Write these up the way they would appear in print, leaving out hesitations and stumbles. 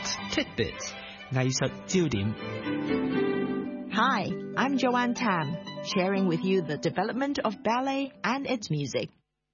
Arts Tidbits 藝術焦點。 Hi, I'm Joanne Tam, sharing with you the development of ballet and its music.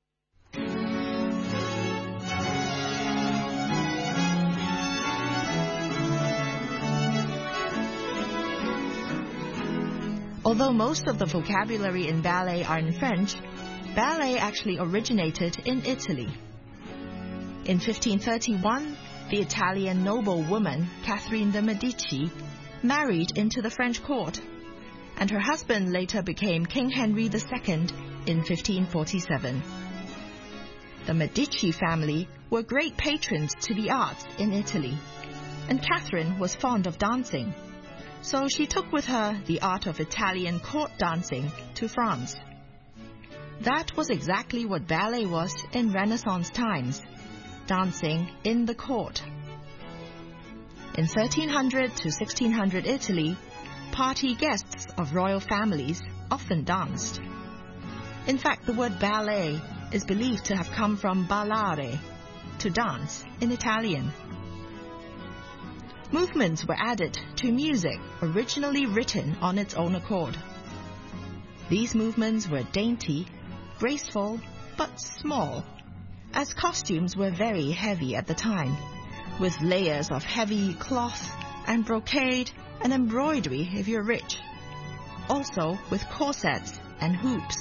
Although most of the vocabulary in ballet are in French, ballet actually originated in Italy. In 1531, the Italian noblewoman Catherine de' Medici married into the French court, and her husband later became King Henry II in 1547. The Medici family were great patrons to the arts in Italy, and Catherine was fond of dancing, so she took with her the art of Italian court dancing to France. That was exactly what ballet was in Renaissance times, dancing in the court. In 1300 to 1600 Italy, party guests of royal families often danced. In fact, the word ballet is believed to have come from ballare, to dance in Italian. Movements were added to music originally written on its own accord. These movements were dainty, graceful, but small, as costumes were very heavy at the time, with layers of heavy cloth and brocade and embroidery if you're rich. Also with corsets and hoops.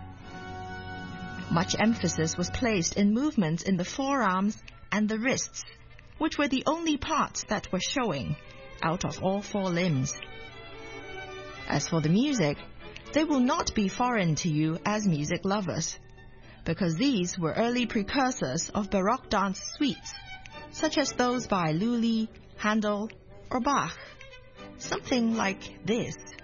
Much emphasis was placed in movements in the forearms and the wrists, which were the only parts that were showing out of all four limbs. As for the music, they will not be foreign to you as music lovers, because these were early precursors of Baroque dance suites, such as those by Lully, Handel, or Bach. Something like this.